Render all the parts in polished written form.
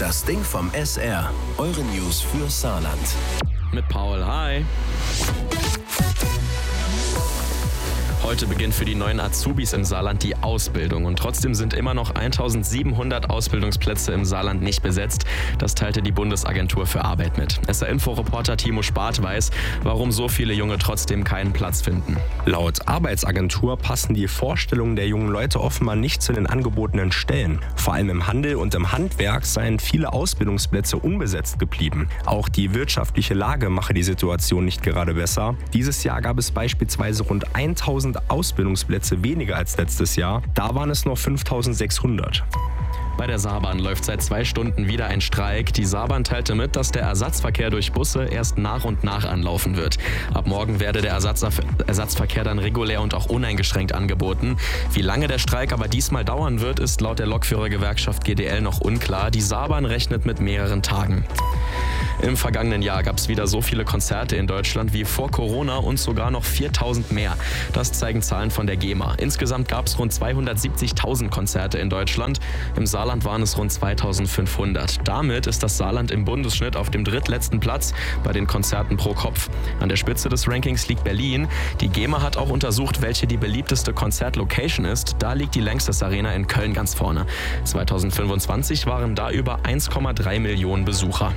Das Ding vom SR. Eure News für Saarland. Mit Paul, hi. Heute beginnt für die neuen Azubis im Saarland die Ausbildung und trotzdem sind immer noch 1700 Ausbildungsplätze im Saarland nicht besetzt. Das teilte die Bundesagentur für Arbeit mit. SR-Info-Reporter Timo Spath weiß, warum so viele Junge trotzdem keinen Platz finden. Laut Arbeitsagentur passen die Vorstellungen der jungen Leute offenbar nicht zu den angebotenen Stellen. Vor allem im Handel und im Handwerk seien viele Ausbildungsplätze unbesetzt geblieben. Auch die wirtschaftliche Lage mache die Situation nicht gerade besser. Dieses Jahr gab es beispielsweise rund 1000 Ausbildungsplätze weniger als letztes Jahr. Da waren es noch 5600. Bei der Saarbahn läuft seit 2 Stunden wieder ein Streik. Die Saarbahn teilte mit, dass der Ersatzverkehr durch Busse erst nach und nach anlaufen wird. Ab morgen werde der Ersatzverkehr dann regulär und auch uneingeschränkt angeboten. Wie lange der Streik aber diesmal dauern wird, ist laut der Lokführergewerkschaft GDL noch unklar. Die Saarbahn rechnet mit mehreren Tagen. Im vergangenen Jahr gab es wieder so viele Konzerte in Deutschland wie vor Corona und sogar noch 4000 mehr. Das zeigen Zahlen von der GEMA. Insgesamt gab es rund 270.000 Konzerte in Deutschland. Im Saarland waren es rund 2500. Damit ist das Saarland im Bundesschnitt auf dem drittletzten Platz bei den Konzerten pro Kopf. An der Spitze des Rankings liegt Berlin. Die GEMA hat auch untersucht, welche die beliebteste Konzertlocation ist. Da liegt die Längstes Arena in Köln ganz vorne. 2025 waren da über 1,3 Millionen Besucher.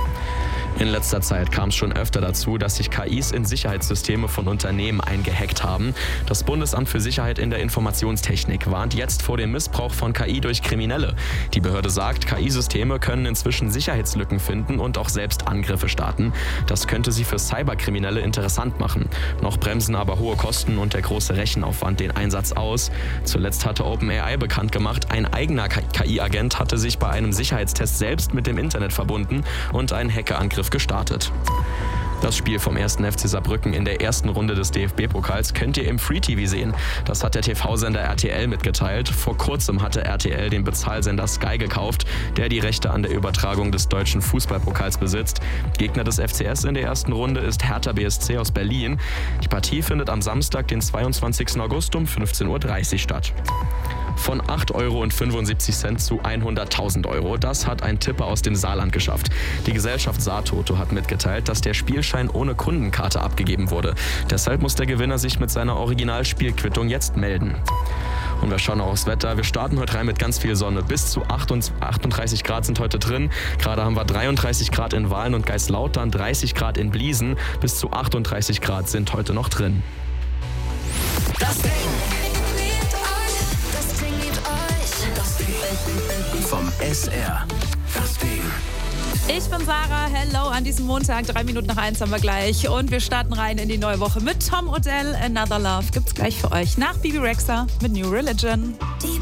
In letzter Zeit kam es schon öfter dazu, dass sich KIs in Sicherheitssysteme von Unternehmen eingehackt haben. Das Bundesamt für Sicherheit in der Informationstechnik warnt jetzt vor dem Missbrauch von KI durch Kriminelle. Die Behörde sagt, KI-Systeme können inzwischen Sicherheitslücken finden und auch selbst Angriffe starten. Das könnte sie für Cyberkriminelle interessant machen. Noch bremsen aber hohe Kosten und der große Rechenaufwand den Einsatz aus. Zuletzt hatte OpenAI bekannt gemacht, ein eigener KI-Agent hatte sich bei einem Sicherheitstest selbst mit dem Internet verbunden und einen Hackerangriff gestartet. Das Spiel vom 1. FC Saarbrücken in der ersten Runde des DFB-Pokals könnt ihr im Free-TV sehen. Das hat der TV-Sender RTL mitgeteilt. Vor kurzem hatte RTL den Bezahlsender Sky gekauft, der die Rechte an der Übertragung des deutschen Fußballpokals besitzt. Gegner des FCS in der ersten Runde ist Hertha BSC aus Berlin. Die Partie findet am Samstag, den 22. August um 15:30 Uhr statt. Von 8,75 € zu 100.000 €. Das hat ein Tipper aus dem Saarland geschafft. Die Gesellschaft Saartoto hat mitgeteilt, dass der Spielschein ohne Kundenkarte abgegeben wurde. Deshalb muss der Gewinner sich mit seiner Originalspielquittung jetzt melden. Und wir schauen auch aufs Wetter. Wir starten heute rein mit ganz viel Sonne. Bis zu 38 Grad sind heute drin. Gerade haben wir 33 Grad in Wahlen und Geislautern, 30 Grad in Bliesen. Bis zu 38 Grad sind heute noch drin. Das Ding vom SR. Das Ding. Ich bin Sarah, hello an diesem Montag, 1:03 haben wir gleich und wir starten rein in die neue Woche mit Tom Odell, Another Love gibt's gleich für euch nach Bibi Rexha mit New Religion.